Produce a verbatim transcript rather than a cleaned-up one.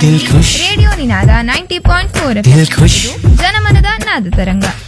दिल खुश ರೇಡಿಯೋ ನಿನಾದ ninety point four दिल खुश ಜನಮನದ ನಾದ ತರಂಗ.